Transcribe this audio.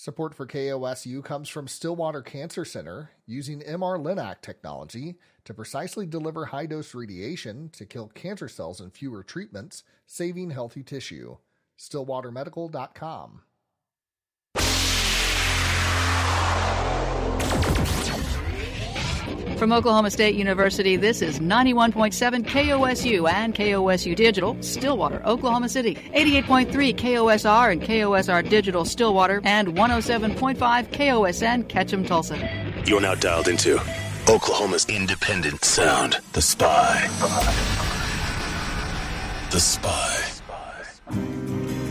Support for KOSU comes from Stillwater Cancer Center, using MR-Linac technology to precisely deliver high-dose radiation to kill cancer cells in fewer treatments, saving healthy tissue. StillwaterMedical.com. From Oklahoma State University, this is 91.7 KOSU and KOSU Digital, Stillwater, Oklahoma City, 88.3 KOSR and KOSR Digital, Stillwater, and 107.5 KOSN, Ketchum, Tulsa. You're now dialed into Oklahoma's independent sound, The Spy. The Spy.